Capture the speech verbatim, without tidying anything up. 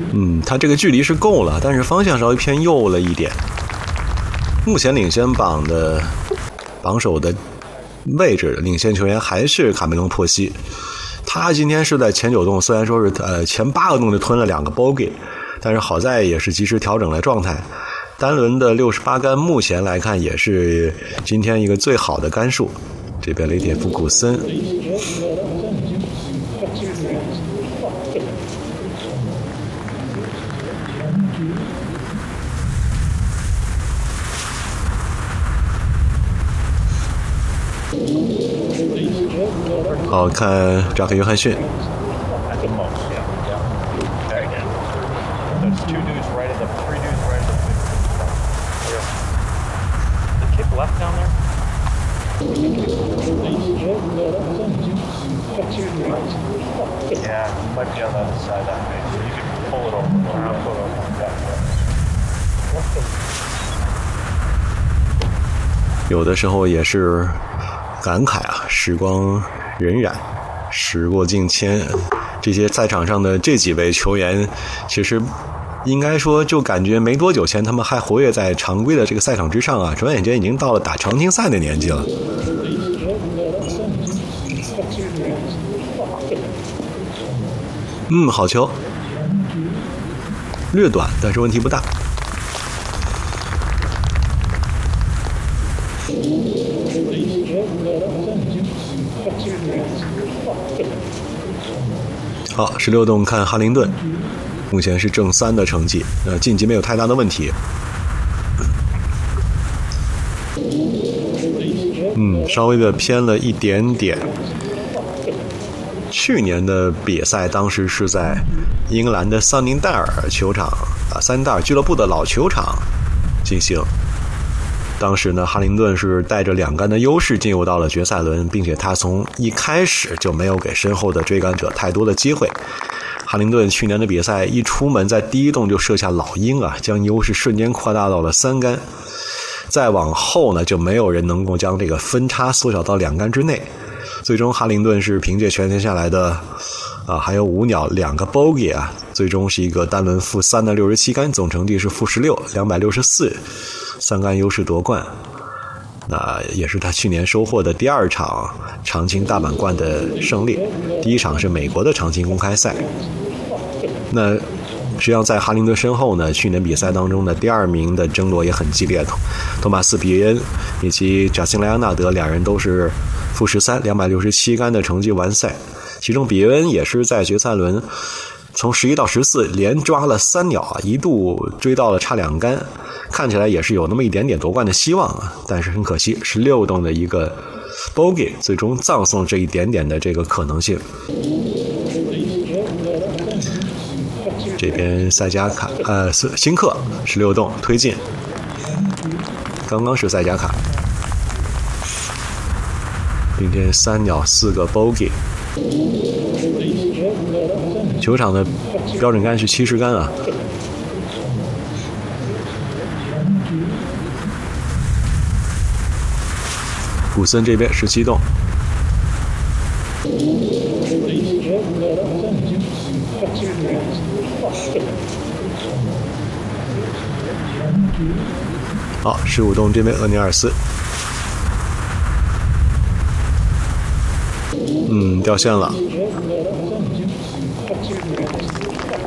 嗯，他这个距离是够了，但是方向稍微偏右了一点。目前领先榜的榜首的位置，领先球员还是卡梅隆·珀西。他今天是在前九洞，虽然说是呃前八个洞就吞了两个 bogey， 但是好在也是及时调整了状态。单轮的六十八杆，目前来看也是今天一个最好的杆数。这边雷铁福古森。好看扎克约翰逊。 Yeah, might be on the other side that way. So you can pull it over or I'll pull it over that way. 有的时候也是感慨啊，时光荏苒，时过境迁。这些赛场上的这几位球员，其实应该说就感觉没多久前他们还活跃在常规的这个赛场之上啊，转眼间已经到了打常青赛的年纪了。嗯，好球，略短，但是问题不大。好，十六洞看哈林顿，目前是正三的成绩，呃，晋级没有太大的问题。嗯，稍微的偏了一点点。去年的比赛当时是在英格兰的桑宁戴尔球场啊，桑宁戴尔俱乐部的老球场进行。当时呢，哈林顿是带着两杆的优势进入到了决赛轮，并且他从一开始就没有给身后的追赶者太多的机会。哈林顿去年的比赛一出门，在第一洞就射下老鹰啊，将优势瞬间扩大到了三杆。再往后呢，就没有人能够将这个分差缩小到两杆之内。最终哈林顿是凭借全天下来的啊，还有五鸟两个 bogey 啊，最终是一个单轮负三的六十七杆，总成绩是负十六，两百六十四，三杆优势夺冠。那也是他去年收获的第二场常青大满贯的胜利，第一场是美国的常青公开赛。那实际上在哈林顿身后呢，去年比赛当中的第二名的争夺也很激烈，托马斯·比恩以及贾辛·莱昂纳德两人都是负十三，两百六十七杆的成绩完赛。其中比恩也是在决赛轮从十一到十四连抓了三鸟啊，一度追到了差两杆，看起来也是有那么一点点夺冠的希望啊。但是很可惜，十六洞的一个 bogey 最终葬送这一点点的这个可能性。这边塞加卡呃辛克十六洞推进，刚刚是塞加卡，并且三鸟四个 bogey。球场的标准杆是七十杆啊。古森这边十七洞。好，十五洞这边厄尼尔斯，嗯，掉线了。